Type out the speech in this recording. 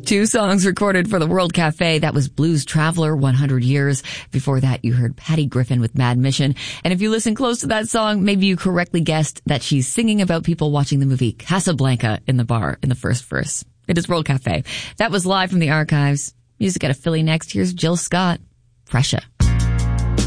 Two songs recorded for the World Cafe. That was Blues Traveler, 100 Years. Before that, you heard Patty Griffin with Mad Mission. And if you listen close to that song, maybe you correctly guessed that she's singing about people watching the movie Casablanca in the bar in the first verse. It is World Cafe. That was live from the archives. Music out of Philly next. Here's Jill Scott. Pressure.